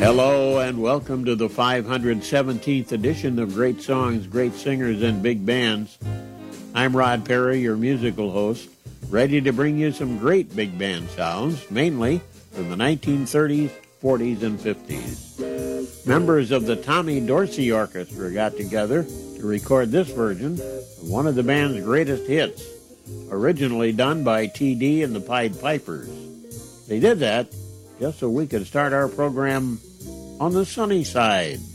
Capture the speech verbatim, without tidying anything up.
Hello and welcome to the five hundred seventeenth edition of Great Songs, Great Singers, and Big Bands. I'm Rod Perry, your musical host, ready to bring you some great big band sounds, mainly from the nineteen thirties, forties, and fifties. Members of the Tommy Dorsey Orchestra got together to record this version of one of the band's greatest hits, originally done by T D and the Pied Pipers. They did that just so we could start our program on the sunny side.